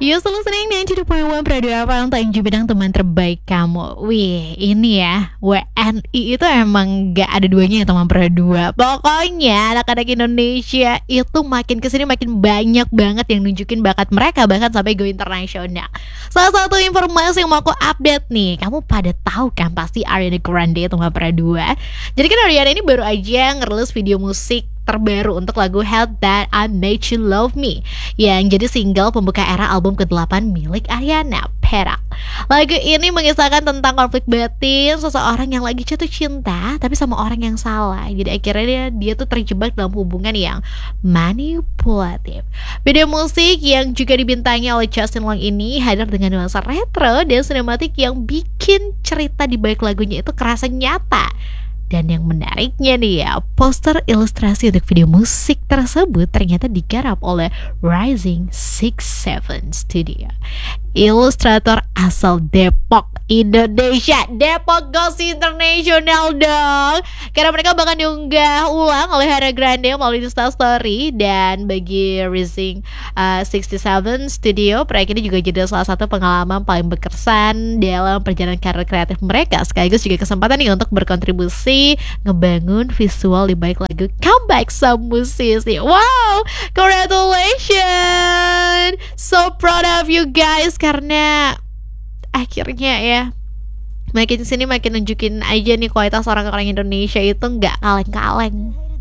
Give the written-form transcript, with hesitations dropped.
You still listening 92.1 Radio Apa untuk yang bidang teman terbaik kamu. Wih, ini ya WNI itu emang gak ada duanya ya teman berdua. Pokoknya anak-anak Indonesia itu makin kesini makin banyak banget yang nunjukin bakat mereka, bahkan sampai go internasional. Salah satu informasi yang mau aku update nih, kamu pada tahu kan pasti Ariana Grande teman berdua. Jadi kan Ariana ini baru aja ngerilis video musik terbaru untuk lagu How That I Made You Love Me yang jadi single pembuka era album ke-8 milik Ariana, Perak. Lagu ini mengisahkan tentang konflik batin seseorang yang lagi jatuh cinta tapi sama orang yang salah. Jadi akhirnya dia tuh terjebak dalam hubungan yang manipulatif. Video musik yang juga dibintangi oleh Justin Long ini hadir dengan nuansa retro dan sinematik yang bikin cerita di balik lagunya itu kerasa nyata. Dan yang menariknya nih ya, poster ilustrasi untuk video musik tersebut ternyata digarap oleh Rising 67 Studio. Ilustrator asal Depok, Indonesia. Depok goes international dong. Karena mereka bahkan diunggah ulang oleh Ariana Grande melalui Instastory. Dan bagi Rising 67 Studio, proyek ini juga jadi salah satu pengalaman paling berkesan dalam perjalanan karir kreatif mereka, sekaligus juga kesempatan nih untuk berkontribusi ngebangun visual di balik lagu comeback sang musisi. Wow, congratulations, so proud of you guys. Karena akhirnya ya makin sini makin nunjukin aja nih kualitas orang-orang Indonesia itu nggak kaleng-kaleng.